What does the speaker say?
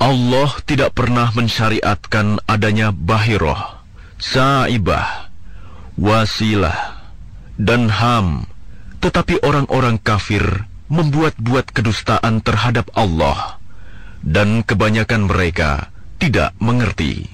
Allah tidak pernah mensyariatkan adanya bahiroh, sa'ibah, wasilah, dan ham, tetapi orang-orang kafir membuat-buat kedustaan terhadap Allah, dan kebanyakan mereka tidak mengerti.